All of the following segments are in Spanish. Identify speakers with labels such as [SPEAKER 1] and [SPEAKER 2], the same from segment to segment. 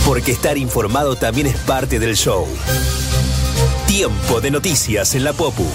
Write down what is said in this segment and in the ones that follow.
[SPEAKER 1] Porque estar informado también es parte del show. Tiempo de noticias en la Popu.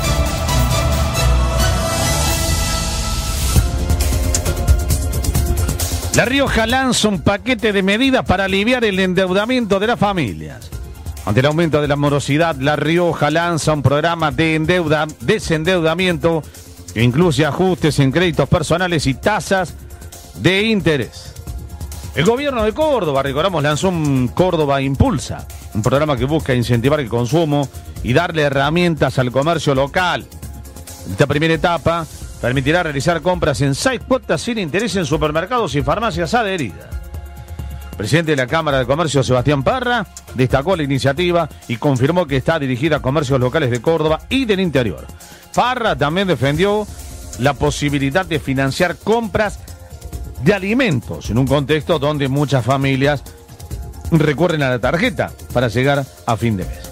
[SPEAKER 2] La Rioja lanza un paquete de medidas para aliviar el endeudamiento de las familias. Ante el aumento de la morosidad, La Rioja lanza un programa de desendeudamiento que incluye ajustes en créditos personales y tasas de interés. El gobierno de Córdoba, recordamos, lanzó un Córdoba Impulsa, un programa que busca incentivar el consumo y darle herramientas al comercio local. Esta primera etapa permitirá realizar compras en 6 cuotas sin interés en supermercados y farmacias adheridas. El presidente de la Cámara de Comercio, Sebastián Parra, destacó la iniciativa y confirmó que está dirigida a comercios locales de Córdoba y del interior. Parra también defendió la posibilidad de financiar compras de alimentos en un contexto donde muchas familias recurren a la tarjeta para llegar a fin de mes.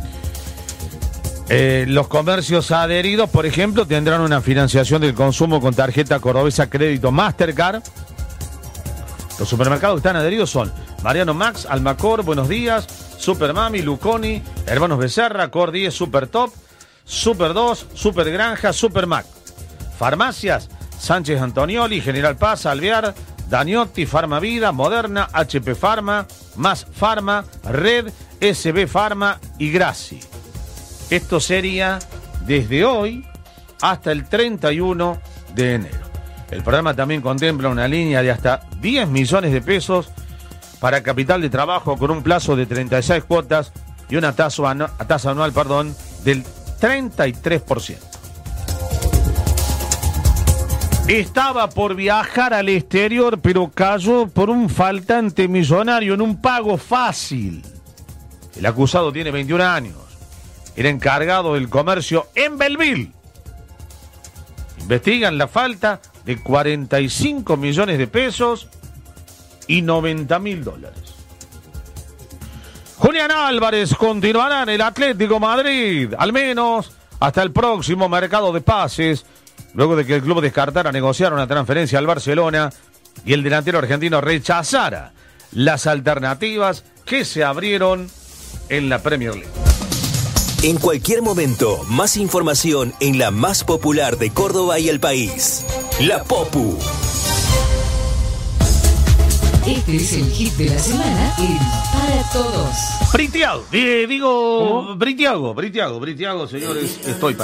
[SPEAKER 2] Los comercios adheridos, por ejemplo, tendrán una financiación del consumo con tarjeta cordobesa crédito Mastercard. Los supermercados que están adheridos son Mariano Max, Almacor, Buenos Días, Super Mami, Luconi, Hermanos Becerra, Cor 10, Super Top, Super 2, Super Granja, Super Mac. Farmacias, Sánchez Antonioli, General Paz, Alvear, Daniotti, Farma Vida, Moderna, HP Pharma, Más Pharma, Red, SB Pharma y Graci. Esto sería desde hoy hasta el 31 de enero. El programa también contempla una línea de hasta 10 millones de pesos para capital de trabajo con un plazo de 36 cuotas y una tasa anual del 33%. Estaba por viajar al exterior, pero cayó por un faltante millonario en un pago fácil. El acusado tiene 21 años. Era encargado del comercio en Belleville. Investigan la falta de 45 millones de pesos y $90.000. Julián Álvarez continuará en el Atlético Madrid, al menos hasta el próximo mercado de pases, luego de que el club descartara negociar una transferencia al Barcelona y el delantero argentino rechazara las alternativas que se abrieron en la Premier League.
[SPEAKER 1] En cualquier momento, más información en la más popular de Córdoba y el país. La Popu.
[SPEAKER 3] Este es el hit de la semana en Para Todos.
[SPEAKER 2] Britiago, Britiago, señores, estoy para